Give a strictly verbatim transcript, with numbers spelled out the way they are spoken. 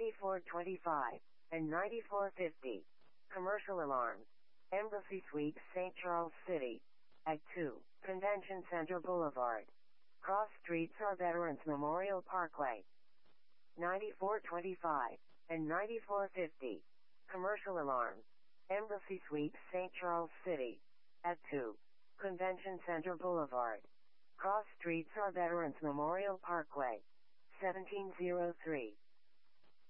ninety-four twenty-five, and ninety-four fifty. Commercial alarms. Embassy Suites, Saint Charles City. At two, Convention Center Boulevard. Cross streets are Veterans Memorial Parkway. ninety-four twenty-five, and ninety-four fifty. Commercial alarms. Embassy Suites, Saint Charles City. At two, Convention Center Boulevard. Cross streets are Veterans Memorial Parkway. seventeen oh three.